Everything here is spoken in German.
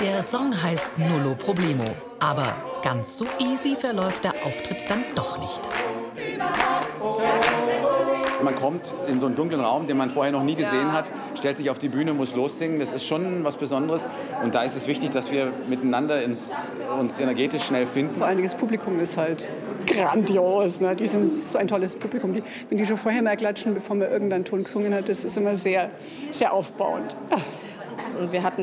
Der Song heißt Nullo Problemo. Aber ganz so easy verläuft der Auftritt dann doch nicht. Man kommt in so einen dunklen Raum, den man vorher noch nie gesehen hat, stellt sich auf die Bühne, muss lossingen. Das ist schon was Besonderes. Und da ist es wichtig, dass wir miteinander uns energetisch schnell finden. Vor allem das Publikum ist halt grandios. Ne? Die sind so ein tolles Publikum. Wenn die schon vorher mal klatschen, bevor man irgendeinen Ton gesungen hat, das ist immer sehr, sehr aufbauend. Und wir hatten